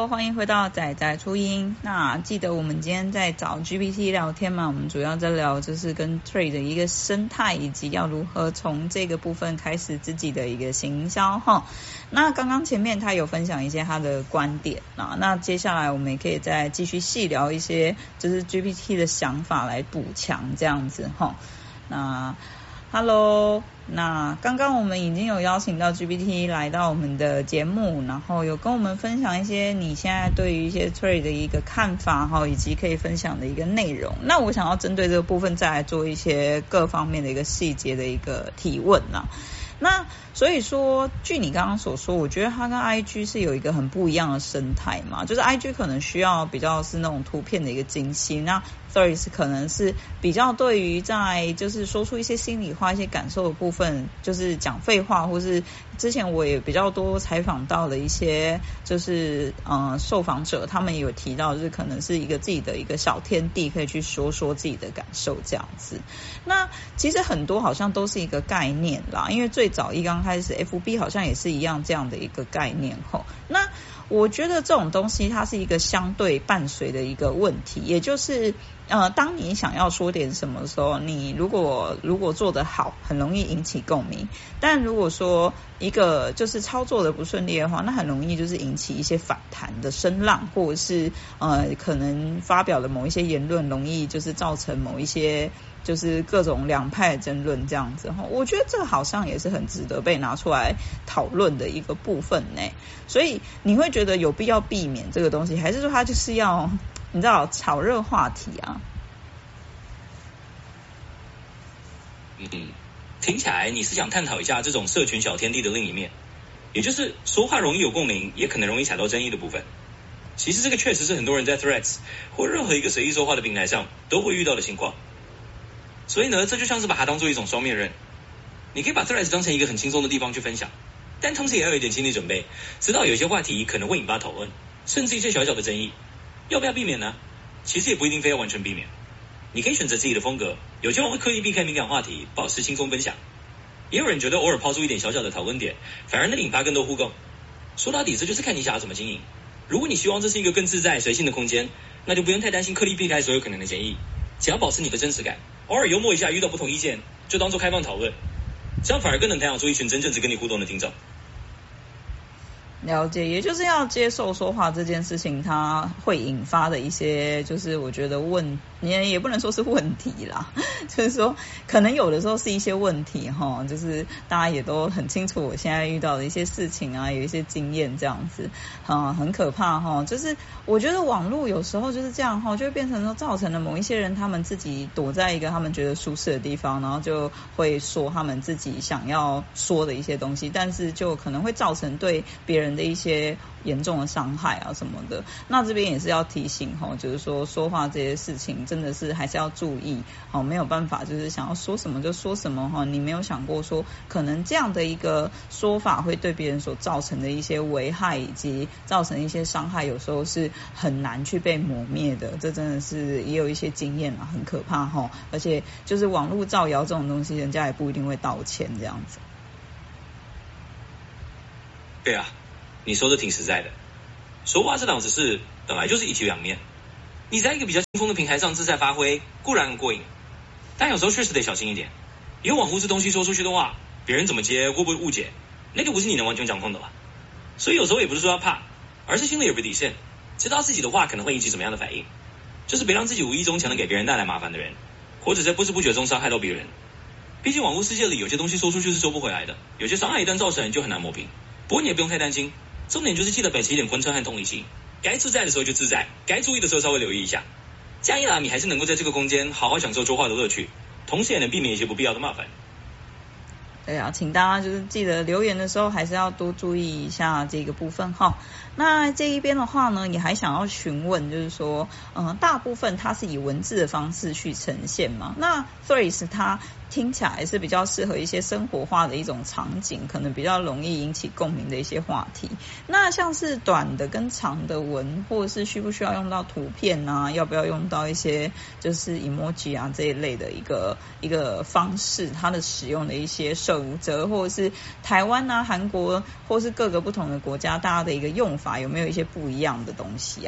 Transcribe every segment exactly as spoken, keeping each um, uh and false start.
Hello， 欢迎回到仔仔初音。那记得我们今天在找 G P T 聊天嘛，我们主要在聊就是跟 Threads 的一个生态，以及要如何从这个部分开始自己的一个行销哈。那刚刚前面他有分享一些他的观点啊，那接下来我们也可以再继续细聊一些就是 G P T 的想法来补强这样子哈。那Hello， 那刚刚我们已经有邀请到 G P T 来到我们的节目，然后有跟我们分享一些你现在对于一些 Threads 的一个看法哈，以及可以分享的一个内容。那我想要针对这个部分再来做一些各方面的一个细节的一个提问啦。那所以说，据你刚刚所说，我觉得它跟 I G 是有一个很不一样的生态嘛，就是 I G 可能需要比较是那种图片的一个精细，那 Threads 可能是比较对于在就是说出一些心里话、一些感受的部分，就是讲废话，或是之前我也比较多采访到的一些就是呃受访者，他们也有提到，就是可能是一个自己的一个小天地，可以去说说自己的感受这样子。那其实很多好像都是一个概念啦，因为最早一刚开始 F B 好像也是一样这样的一个概念吼。那我觉得这种东西它是一个相对伴随的一个问题，也就是呃，当你想要说点什么的时候，你如果如果做得好，很容易引起共鸣；但如果说一个就是操作的不顺利的话，那很容易就是引起一些反弹的声浪，或者是呃，可能发表的某一些言论，容易就是造成某一些就是各种两派的争论这样子哈。我觉得这个好像也是很值得被拿出来讨论的一个部分呢。所以你会觉得有必要避免这个东西，还是说它就是要你知道炒热话题啊？ 嗯，听起来你是想探讨一下这种社群小天地的另一面，也就是说话容易有共鸣，也可能容易踩到争议的部分。其实这个确实是很多人在 Threads 或任何一个随意说话的平台上都会遇到的情况。所以呢，这就像是把它当做一种双面刃。你可以把 Threads 当成一个很轻松的地方去分享，但同时也要有一点心理准备，知道有些话题可能会引发讨论，甚至一些小小的争议。要不要避免呢？其实也不一定非要完全避免。你可以选择自己的风格，有些人会刻意避开敏感话题，保持轻松分享。也有人觉得偶尔抛出一点小小的讨论点，反而能引发更多互动。说到底，这就是看你想要怎么经营。如果你希望这是一个更自在随性的空间，那就不用太担心刻意避开所有可能的争议，只要保持你的真实感，偶尔幽默一下，遇到不同意见就当做开放讨论，这样反而更能培养出一群真正只跟你互动的听众。 了解，也就是要接受说话这件事情它会引发的一些就是我觉得问你也不能说是问题啦，就是说可能有的时候是一些问题齁，就是大家也都很清楚我现在遇到的一些事情啊，有一些经验这样子，嗯，很可怕齁。就是我觉得网络有时候就是这样齁，就会变成说造成了某一些人他们自己躲在一个他们觉得舒适的地方，然后就会说他们自己想要说的一些东西，但是就可能会造成对别人的一些严重的伤害啊什么的。那这边也是要提醒齁，就是说说话这些事情真的是还是要注意齁，没有办法就是想要说什么就说什么齁，你没有想过说可能这样的一个说法会对别人所造成的一些危害以及造成一些伤害，有时候是很难去被抹灭的。这真的是也有一些经验啊，很可怕齁。而且就是网络造谣这种东西，人家也不一定会道歉这样子。 对啊，你说的挺实在的。说话这档子事本来就是一体两面，你在一个比较轻松的平台上自在发挥固然很过瘾，但有时候确实得小心一点。有网络这东西说出去的话，别人怎么接，会不会误解，那就不是你能完全掌控的了。所以有时候也不是说要怕，而是心里有个底线，知道自己的话可能会引起什么样的反应，就是别让自己无意中成了给别人带来麻烦的人，或者在不知不觉中伤害到别人。毕竟网络世界里有些东西说出去是收不回来的，有些伤害一旦造成就很难抹平。不过你也不用太担心，重点就是记得保持一点宽敞和同理心，该自在的时候就自在，该注意的时候稍微留意一下。这样一来，你还是能够在这个空间好好享受说话的乐趣，同时也能避免一些不必要的麻烦。 对啊，请大家就是记得留言的时候还是要多注意一下这个部分哈。那这一边的话呢，也还想要询问，就是说，嗯、呃，大部分它是以文字的方式去呈现嘛？那 Threads 它听起来是比较适合一些生活化的一种场景，可能比较容易引起共鸣的一些话题。那像是短的跟长的文，或者是需不需要用到图片啊？要不要用到一些就是 emoji 啊这一类的一个一个方式？它的使用的一些守则，或者是台湾啊、韩国或是各个不同的国家，大家的一个用法。 法有没有一些不一样的东西啊？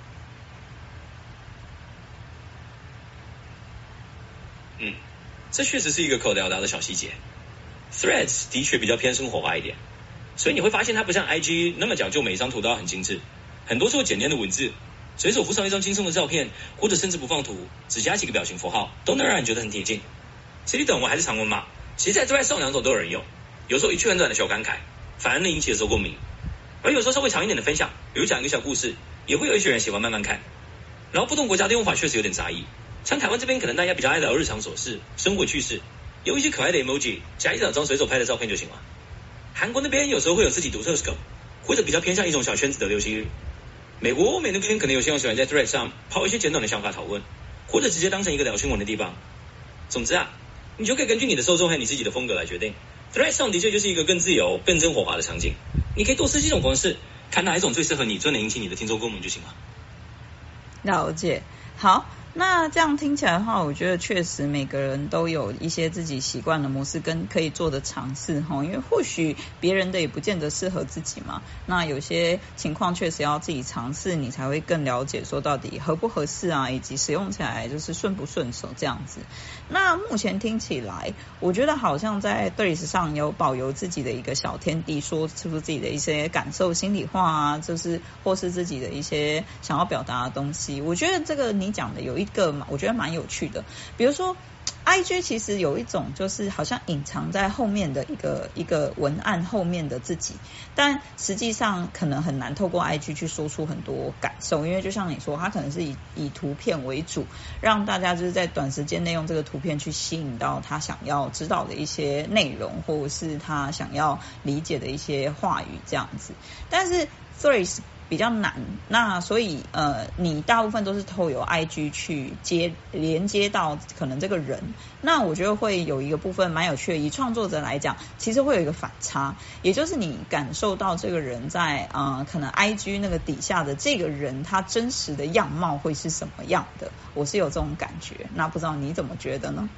嗯，这确实是一个口条条的小细节。Threads 的确比较偏生活化一点，所以你会发现它不像 I G 那么讲究每一张图都要很精致，很多时候简单的文字，随手附上一张轻松的照片，或者甚至不放图，只加几个表情符号，都能让人觉得很贴近。其实短文还是长文嘛，其实在 Threads 上两种都有人用，有时候一句很短的小感慨，反而能引起的时候共鸣，而有时候稍微长一点的分享，比如讲一个小故事，也会有一些人喜欢慢慢看。然后不同国家的用法确实有点差异，像台湾这边可能大家比较爱聊日常琐事、生活趣事，有一些可爱的 emoji， 加一两张随手拍的照片就行了。韩国那边有时候会有自己独特的梗，或者比较偏向一种小圈子的流行语。美国、欧美那边可能有些人喜欢在 Threads 上抛一些简短的想法讨论，或者直接当成一个聊新闻的地方。总之啊，你就可以根据你的受众和你自己的风格来决定。Threads 上的确就是一个更自由、更生活化的场景，你可以多试几种方式，看哪一种最适合你，最能引起你的听众共鸣就行了。 了解，好。那这样听起来的话，我觉得确实每个人都有一些自己习惯的模式跟可以做的尝试齁，因为或许别人的也不见得适合自己嘛。那有些情况确实要自己尝试，你才会更了解说到底合不合适啊，以及使用起来就是顺不顺手这样子。那目前听起来，我觉得好像在 Threads 上有保有自己的一个小天地，说出自己的一些感受、心里话啊，就是或是自己的一些想要表达的东西。我觉得这个你讲的有一一个我觉得蛮有趣的，比如说 I G 其实有一种就是好像隐藏在后面的一个一个文案后面的自己，但实际上可能很难透过 I G 去说出很多感受，因为就像你说，它可能是以以图片为主，让大家就是在短时间内用这个图片去吸引到他想要知道的一些内容，或者是他想要理解的一些话语这样子。但是 Threads比较难，那所以呃，你大部分都是透过 I G 去接连接到可能这个人，那我觉得会有一个部分蛮有趣的。以创作者来讲，其实会有一个反差，也就是你感受到这个人在呃可能 I G 那个底下的这个人，他真实的样貌会是什么样的？我是有这种感觉，那不知道你怎么觉得呢？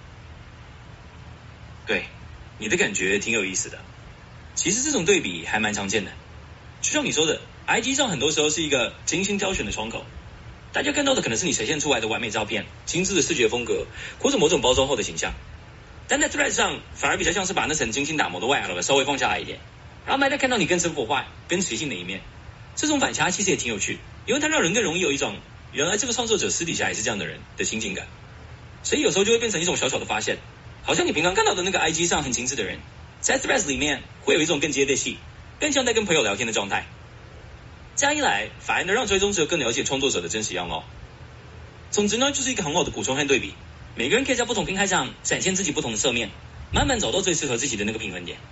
对，你的感觉挺有意思的。其实这种对比还蛮常见的，就像你说的。I G 上很多时候是一个精心挑选的窗口，大家看到的可能是你呈现出来的完美照片、精致的视觉风格，或者某种包装后的形象。但在 Threads 上反而比较像是把那层精心打磨的外壳稍微放下来一点，然后大家看到你更生活化、更磁性的一面。这种反差其实也挺有趣，因为它让人更容易有一种原来这个创作者私底下也是这样的人的亲近感。所以有时候就会变成一种小小的发现，好像你平常看到的那个 I G 上很精致的人，在 Threads 里面会有一种更接地气、更像在跟朋友聊天的状态。这样一来，反而能让追踪者更了解创作者的真实样貌。总之呢，就是一个很好的补充和对比。每个人可以在不同平台上展现自己不同的侧面，慢慢找到最适合自己的那个平衡点。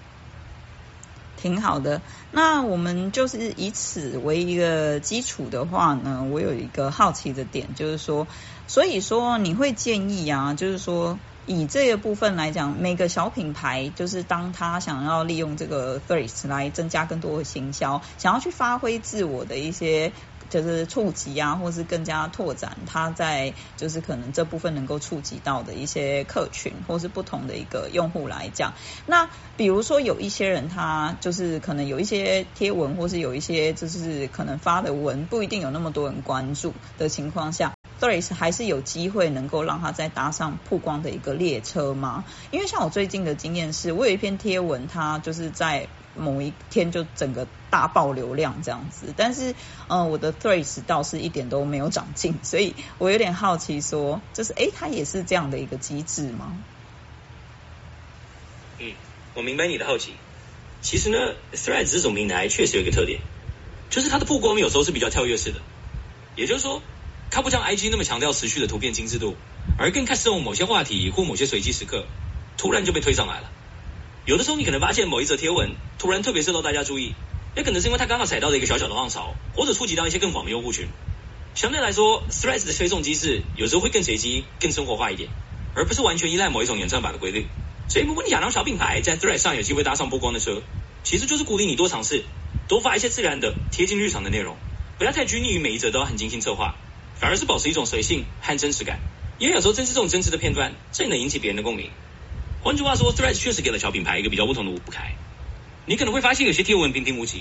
挺好的，那我们就是以此为一个基础的话呢，我有一个好奇的点，就是说，所以说你会建议啊，就是说以这个部分来讲，每个小品牌就是当他想要利用这个 Threads 来增加更多的行销，想要去发挥自我的一些就是触及啊，或是更加拓展他在就是可能这部分能够触及到的一些客群，或是不同的一个用户来讲。那比如说有一些人他就是可能有一些贴文，或是有一些就是可能发的文不一定有那么多人关注的情况下， Threads 还是有机会能够让他再搭上曝光的一个列车吗？因为像我最近的经验是，我有一篇贴文，它就是在某一天就整个大爆流量这样子，但是呃我的 Threads 倒是一点都没有长进，所以我有点好奇说，就是诶它也是这样的一个机制吗？ 嗯，我明白你的好奇。其实呢 Threads 这种平台确实有一个特点，就是它的曝光有时候是比较跳跃式的，也就是说它不像 I G 那么强调持续的图片精致度，而更看适用某些话题或某些随机时刻突然就被推上来了。有的时候你可能发现某一则贴文突然特别受到大家注意，也可能是因为它刚好踩到了一个小小的浪潮，或者触及到一些更广的用户群。相对来说 Threads 的推送机制有时候会更随机、更生活化一点，而不是完全依赖某一种演算法的规律。所以如果你想让小品牌在 Threads 上有机会搭上曝光的车，其实就是鼓励你多尝试，多发一些自然的贴近日常的内容，不要太拘泥于每一则都要很精心策划，反而是保持一种随性和真实感，因为有时候正是这种真实的片段最能引起别人的共鸣。换句话说 Threads 确实给了小品牌一个比较不同的舞台。你可能会发现有些贴文平平无奇，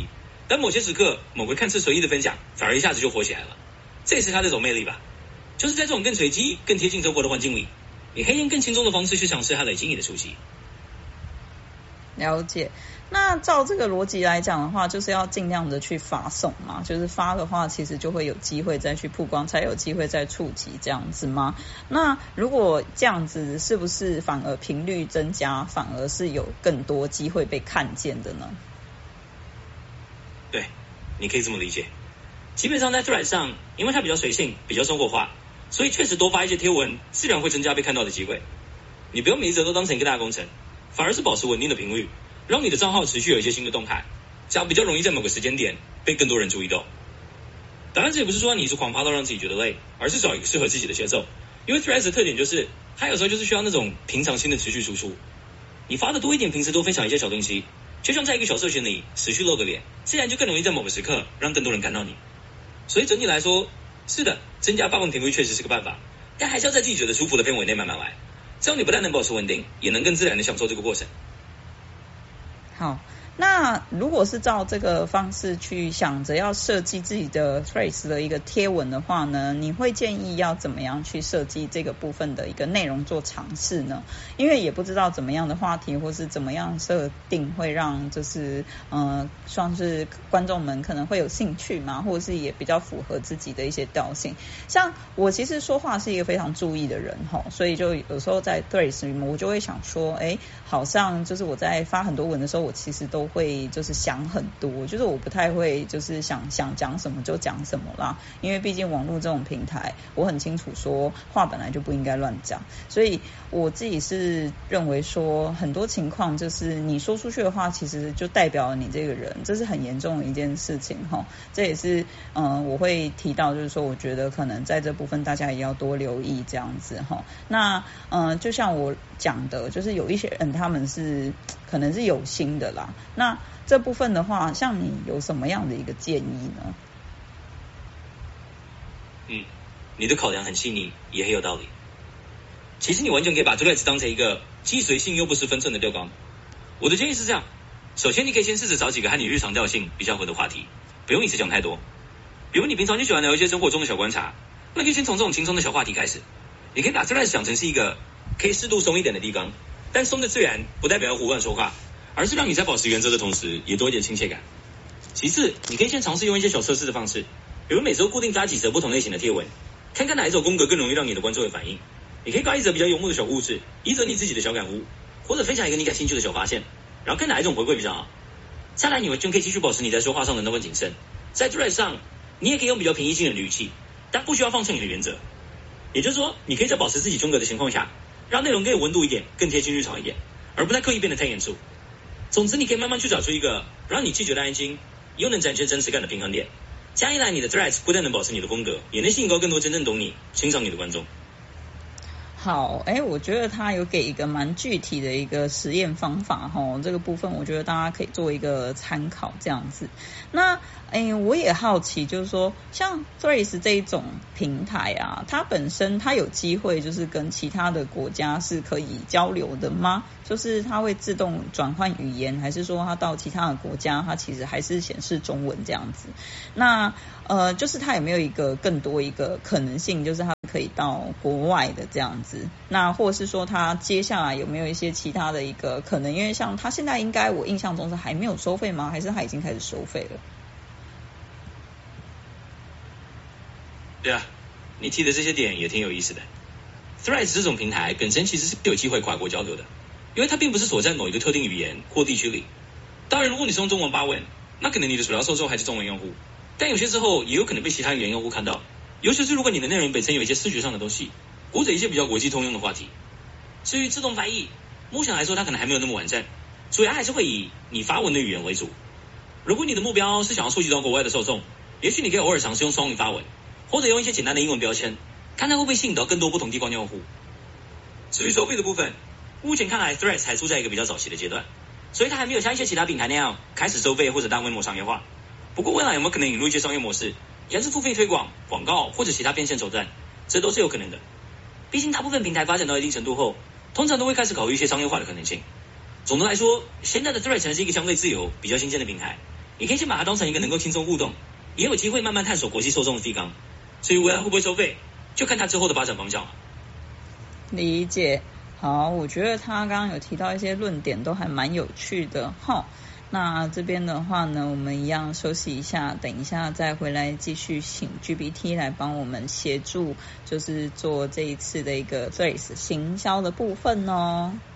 但某些时刻，某个看似随意的分享，反而一下子就火起来了。这也是他这种魅力吧，就是在这种更随机、更贴近生活的环境里，以黑烟更轻松的方式去尝试他累积你的触及。 了解。那照这个逻辑来讲的话，就是要尽量的去发送嘛，就是发的话，其实就会有机会再去曝光，才有机会再触及这样子吗？那如果这样子，是不是反而频率增加，反而是有更多机会被看见的呢？ 对，你可以这么理解。基本上在 Threads 上，因为它比较随性，比较生活化，所以确实多发一些贴文，自然会增加被看到的机会。你不用每一则都当成一个大工程，反而是保持稳定的频率，让你的账号持续有一些新的动态，这样比较容易在某个时间点被更多人注意到。当然这也不是说你一直狂发到让自己觉得累，而是找一个适合自己的节奏。因为 Threads 的特点就是它有时候就是需要那种平常心的持续输出，你发的多一点，平时多分享一些小东西，就像在一个小社群里持续露个脸，自然就更容易在某个时刻让更多人看到你。所以整体来说，是的，增加发文频率确实是个办法，但还是要在自己觉得舒服的氛围内慢慢来，这样你不但能保持稳定，也能更自然的享受这个过程。 好，那如果是照这个方式去想着要设计自己的 Threads 的一个贴文的话呢，你会建议要怎么样去设计这个部分的一个内容做尝试呢？因为也不知道怎么样的话题或是怎么样设定会让就是呃算是观众们可能会有兴趣嘛，或者是也比较符合自己的一些调性。像我其实说话是一个非常注意的人齁，所以就有时候在 Threads 里面我就会想说，哎，好像就是我在发很多文的时候，我其实都会就是想很多，就是我不太会就是想想讲什么就讲什么啦，因为毕竟网络这种平台，我很清楚说话本来就不应该乱讲，所以我自己是认为说很多情况就是你说出去的话，其实就代表了你这个人，这是很严重的一件事情齁。这也是嗯、呃、我会提到，就是说我觉得可能在这部分大家也要多留意这样子齁。那嗯、呃、就像我讲的，就是有一些人他们是可能是有心的啦，那这部分的话，像你有什么样的一个建议呢？ 嗯，你的考量很细腻，也很有道理。其实你完全可以把 Threads 当成一个既随性又不失分寸的钓竿。我的建议是这样，首先你可以先试着找几个和你日常调性比较合的话题，不用一次讲太多。比如你平常就喜欢聊一些生活中的小观察，那可以先从这种轻松的小话题开始。你可以把 Threads 想成是一个可以适度松一点的地方，但松的自然不代表要胡乱说话，而是让你在保持原则的同时也多一点亲切感。其次，你可以先尝试用一些小测试的方式，比如每周固定发几则不同类型的贴文，看看哪一种风格更容易让你的观众有反应。你可以发一则比较幽默的小故事，一则你自己的小感悟，或者分享一个你感兴趣的小发现，然后看哪一种回馈比较好。再来，你就可以继续保持你在说话上的那份谨慎，在 Threads 上你也可以用比较平易近人的语气，但不需要放弃你的原则。也就是说，你可以在保持自己风格的情况下，让内容更有温度一点，更贴近日常一点，而不太刻意变得太严肃。总之，你可以慢慢去找出一个让你既觉得安心，又能展现真实感的平衡点。这样一来，你的 Threads 不但能保持你的风格，也能吸引到更多真正懂你、欣赏你的观众。 好，哎，我觉得他有给一个蛮具体的一个实验方法齁，这个部分我觉得大家可以做一个参考这样子。那哎，我也好奇，就是说像 Threads 这一种平台啊，它本身它有机会就是跟其他的国家是可以交流的吗？就是它会自动转换语言，还是说它到其他的国家，它其实还是显示中文这样子？那呃，就是它有没有一个更多一个可能性，就是它可以到国外的这样子？那或是说它接下来有没有一些其他的一个可能？因为像它现在应该我印象中是还没有收费吗？还是它已经开始收费了？ 对啊，你提的这些点也挺有意思的。Threads 这种平台本身其实是有机会跨国交流的，因为它并不是锁在某一个特定语言或地区里。当然，如果你是用中文发文，那可能你的主要受众还是中文用户，但有些时候也有可能被其他语言用户看到，尤其是如果你的内容本身有一些视觉上的东西，或者一些比较国际通用的话题。至于自动翻译，目前来说它可能还没有那么完善，主要还是会以你发文的语言为主。如果你的目标是想要触及到国外的受众，也许你可以偶尔尝试用双语发文，或者用一些简单的英文标签，看看会不会吸引到更多不同地方用户。至于收费的部分，目前看来 Threads 还处在一个比较早期的阶段，所以它还没有像一些其他平台那样开始收费或者大规模商业化。不过未来有没有可能引入一些商业模式，像是付费推广、广告或者其他变现手段，这都是有可能的。毕竟大部分平台发展到一定程度后，通常都会开始考虑一些商业化的可能性。总的来说，现在的 Threads 是一个相对自由、比较新鲜的平台， 你可以先把它当成一个能够轻松互动，也有机会慢慢探索国际受众的地方。至于未来会不会收费，就看它之后的发展方向了。 理解。好，我觉得他刚刚有提到一些论点都还蛮有趣的齁。那这边的话呢，我们一样休息一下，等一下再回来继续请 G B T 来帮我们协助，就是做这一次的一个 Threads 行销的部分哦。